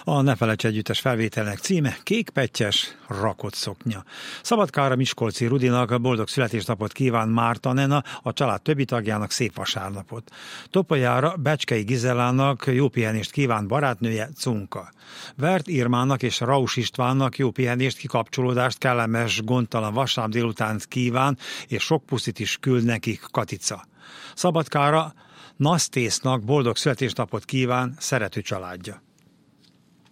A Ne felejts együttes felvételnek címe Kékpettyes rakott szoknya. Szabadkára Miskolci Rudinak boldog születésnapot kíván Márta Nena, a család többi tagjának szép vasárnapot. Topolyára Becskei Gizelának jó pihenést kíván barátnője Cunka. Vert Irmának és Raus Istvánnak jó pihenést, kikapcsolódást, kellemes, gondtalan vasárnap délutánt kíván, és sok puszit is küld nekik Katica. Szabadkára Nasztésznak boldog születésnapot kíván szerető családja.